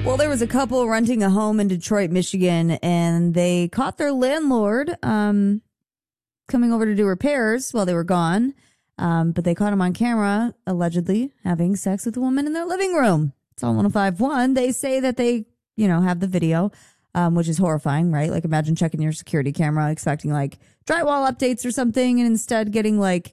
Well, there was a couple renting a home in Detroit, Michigan, and they caught their landlord coming over to do repairs while they were gone. But they caught him on camera, allegedly having sex with a woman in their living room. It's on 105.1. They say that they, have the video, which is horrifying, right? Like, imagine checking your security camera, expecting like drywall updates or something, and instead getting like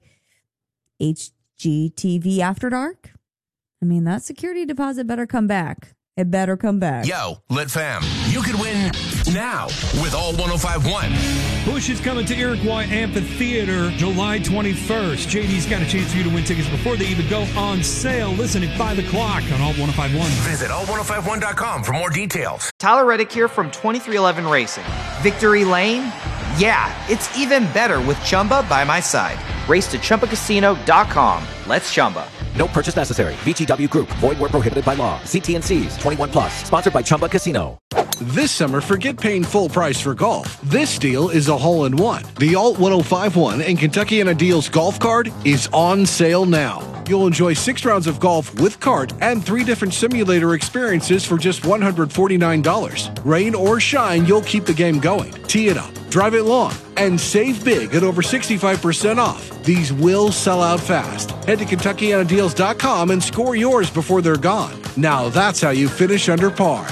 HGTV After Dark. I mean, that security deposit better come back. It better come back. Yo, Lit Fam, you could win now with All 105.1. Bush is coming to Iroquois Amphitheater July 21st. JD's got a chance for you to win tickets before they even go on sale. Listen at 5 o'clock on All 105.1. Visit all1051.com for more details. Tyler Reddick here from 2311 Racing. Victory Lane? Yeah, it's even better with Chumba by my side. Race to ChumbaCasino.com. Let's Chumba. No purchase necessary. VGW Group. Void where prohibited by law. See T&Cs. 21 plus. Sponsored by Chumba Casino. This summer, forget paying full price for golf. This deal is a hole-in-one. The Alt 105.1 and Kentuckiana Deals golf card is on sale now. You'll enjoy 6 rounds of golf with cart and 3 different simulator experiences for just $149. Rain or shine, you'll keep the game going. Tee it up, drive it long, and save big at over 65% off. These will sell out fast. Head to KentuckianaDeals.com and score yours before they're gone. Now that's how you finish under par.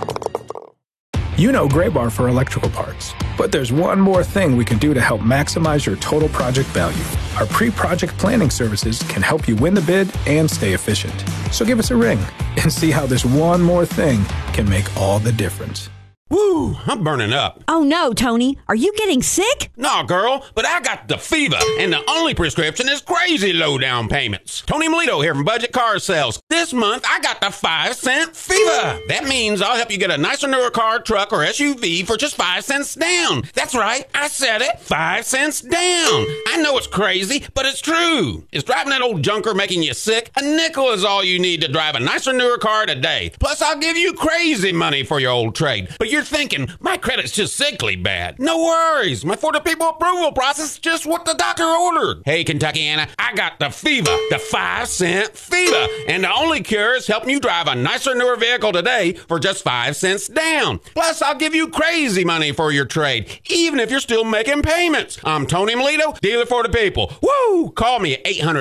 You know Gray Bar for electrical parts, but there's one more thing we can do to help maximize your total project value. Our pre-project planning services can help you win the bid and stay efficient. So give us a ring and see how this one more thing can make all the difference. Woo, I'm burning up. Oh no, Tony, are you getting sick? No, girl, but I got the fever, and the only prescription is crazy low down payments. Tony Melito here from Budget Car Sales. This month, I got the 5-cent fever. That means I'll help you get a nicer, newer car, truck, or SUV for just 5 cents down. That's right, I said it, 5 cents down. I know it's crazy, but it's true. Is driving that old junker making you sick? A nickel is all you need to drive a nicer, newer car today. Plus, I'll give you crazy money for your old trade. But you're thinking, my credit's just sickly bad. No worries. My For the People approval process is just what the doctor ordered. Hey, Kentuckiana, I got the fever, the 5-cent fever. And the only cure is helping you drive a nicer, newer vehicle today for just 5 cents down. Plus, I'll give you crazy money for your trade, even if you're still making payments. I'm Tony Melito, dealer for the people. Woo! Call me at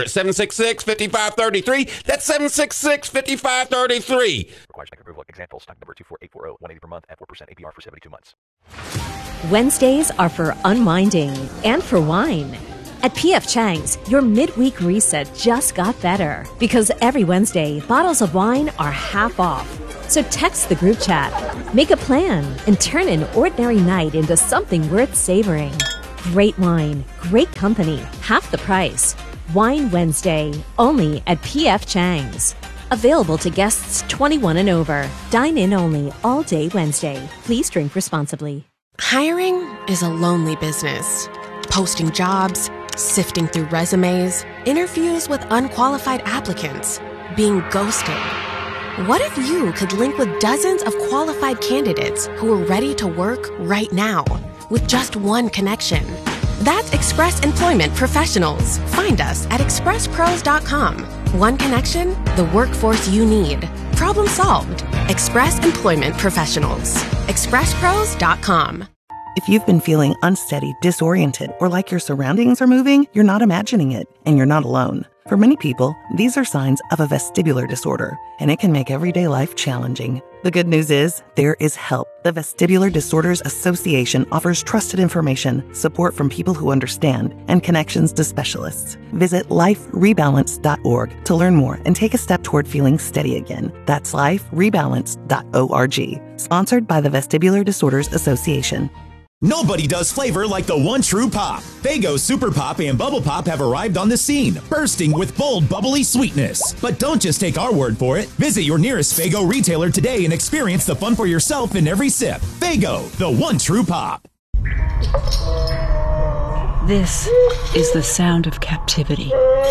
800-766-5533. That's 766-5533. Requires bank approval. Example, stock number 24840, 180 per month at 4% APR for 72 months. Wednesdays are for unwinding and for wine. At P.F. Chang's, your midweek reset just got better because every Wednesday, bottles of wine are half off. So text the group chat, make a plan, and turn an ordinary night into something worth savoring. Great wine, great company, half the price. Wine Wednesday, only at P.F. Chang's. Available to guests 21 and over. Dine in only all day Wednesday. Please drink responsibly. Hiring is a lonely business. Posting jobs, sifting through resumes, interviews with unqualified applicants, being ghosted. What if you could link with dozens of qualified candidates who are ready to work right now with just one connection? That's Express Employment Professionals. Find us at expresspros.com. One connection, the workforce you need. Problem solved. Express Employment Professionals. expresspros.com. If you've been feeling unsteady, disoriented, or like your surroundings are moving, you're not imagining it, and you're not alone. For many people, these are signs of a vestibular disorder, and it can make everyday life challenging. The good news is, there is help. The Vestibular Disorders Association offers trusted information, support from people who understand, and connections to specialists. Visit liferebalance.org to learn more and take a step toward feeling steady again. That's liferebalance.org. Sponsored by the Vestibular Disorders Association. Nobody does flavor like the one true pop. Faygo Super Pop and Bubble Pop have arrived on the scene, bursting with bold, bubbly sweetness. But don't just take our word for it. Visit your nearest Faygo retailer today and experience the fun for yourself in every sip. Faygo, the one true pop. This is the sound of captivity.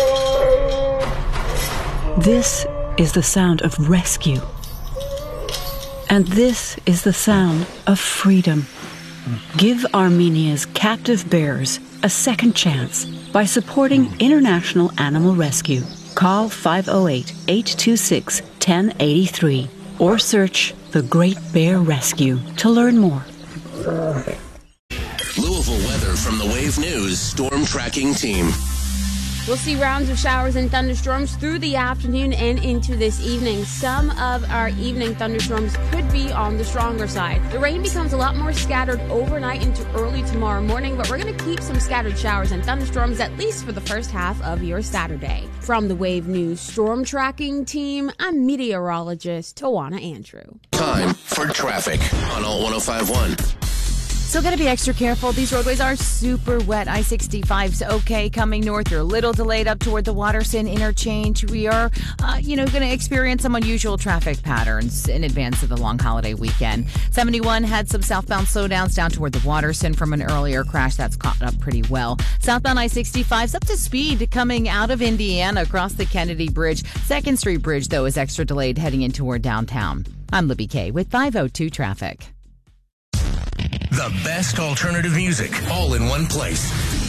This is the sound of rescue. And this is the sound of freedom. Give Armenia's captive bears a second chance by supporting International Animal Rescue. Call 508-826-1083 or search the Great Bear Rescue to learn more. Louisville weather from the Wave News Storm Tracking Team. We'll see rounds of showers and thunderstorms through the afternoon and into this evening. Some of our evening thunderstorms could be on the stronger side. The rain becomes a lot more scattered overnight into early tomorrow morning, but we're going to keep some scattered showers and thunderstorms at least for the first half of your Saturday. From the Wave News Storm Tracking Team, I'm meteorologist Tawana Andrew. Time for traffic on Alt 105.1. Still got to be extra careful. These roadways are super wet. I-65's okay coming north. You're a little delayed up toward the Watterson interchange. We are, going to experience some unusual traffic patterns in advance of the long holiday weekend. 71 had some southbound slowdowns down toward the Watterson from an earlier crash. That's caught up pretty well. Southbound I-65's up to speed coming out of Indiana across the Kennedy Bridge. 2nd Street Bridge, though, is extra delayed heading in toward downtown. I'm Libby Kay with 502 Traffic. The best alternative music, all in one place.